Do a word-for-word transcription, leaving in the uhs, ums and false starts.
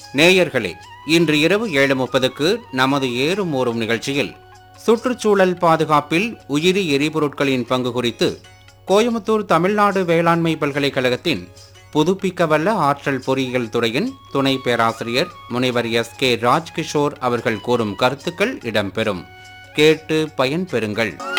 நேயர்களே, இன்று இரவு ஏழு முப்பதுக்கு நமது ஏறும் ஊறும் நிகழ்ச்சியில் சுற்றுச்சூழல் பாதுகாப்பில் உயிரி எரிபொருட்களின் பங்கு குறித்து கோயமுத்தூர் தமிழ்நாடு வேளாண்மை பல்கலைக்கழகத்தின் புதுப்பிக்கவல்ல ஆற்றல் பொறியியல் துறையின் துணை பேராசிரியர் முனைவர் எஸ் கே ராஜ்கிஷோர் அவர்கள் கூறும் கருத்துக்கள் இடம்பெறும். கேட்டு பயன்பெறுங்கள்.